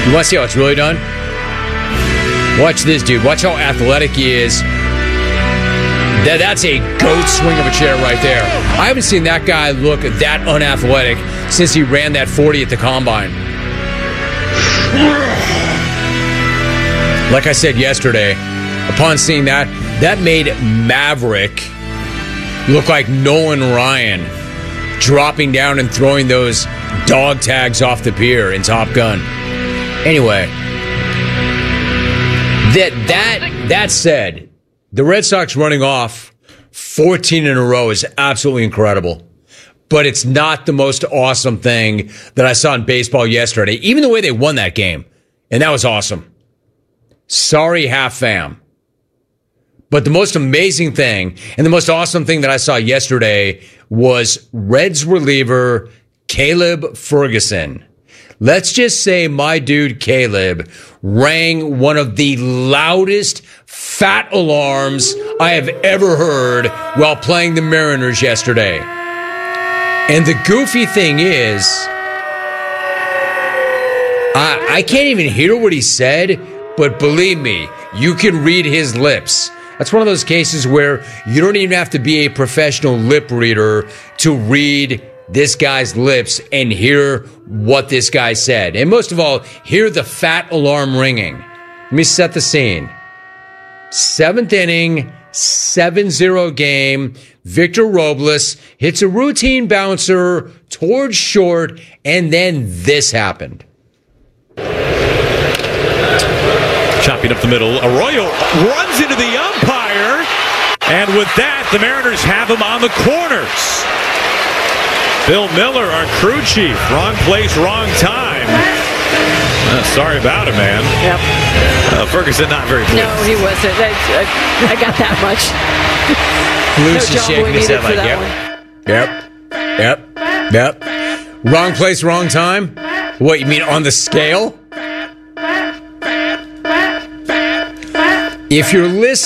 You want to see how it's really done? Watch this, dude. Watch how athletic he is. That's a goat swing of a chair right there. I haven't seen that guy look that unathletic since he ran that 40 at the combine. Like I said yesterday, upon seeing that, that made Maverick look like Nolan Ryan dropping down and throwing those dog tags off the pier in Top Gun. Anyway, that said, the Red Sox running off 14 in a row is absolutely incredible. But it's not the most awesome thing that I saw in baseball yesterday, even the way they won that game. And that was awesome. Sorry, half fam. But the most amazing thing and the most awesome thing that I saw yesterday was Reds reliever Caleb Ferguson. Let's just say my dude Caleb rang one of the loudest fat alarms I have ever heard while playing the Mariners yesterday. And the goofy thing is, I can't even hear what he said, but believe me, you can read his lips. That's one of those cases where you don't even have to be a professional lip reader to read this guy's lips and hear what this guy said. And most of all, hear the fat alarm ringing. Let me set the scene. 7th inning, 7-0 game. Victor Robles hits a routine bouncer towards short, and then this happened. Chopping up the middle. Arroyo runs into the umpire, and with that, the Mariners have him on the corners. Bill Miller, our crew chief. Wrong place, wrong time. Sorry about it, man. Yep. Ferguson not very pleased. No, he wasn't. I got that much. Luke's just shaking his head like, yep. Wrong place, wrong time? What, you mean on the scale? If you're listening